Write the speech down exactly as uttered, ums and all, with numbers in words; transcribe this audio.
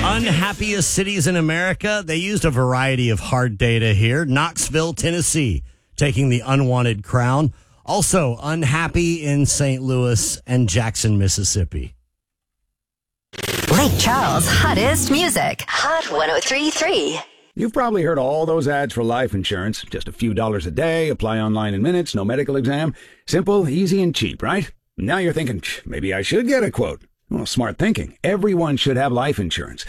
Unhappiest cities in America. They used a variety of hard data here. Knoxville, Tennessee, taking the unwanted crown. Also unhappy in Saint Louis and Jackson, Mississippi. Lake Charles' hottest music. Hot one oh three point three. You've probably heard all those ads for life insurance. Just a few dollars a day, apply online in minutes, no medical exam. Simple, easy, and cheap, right? Now you're thinking, maybe I should get a quote. Well, smart thinking. Everyone should have life insurance.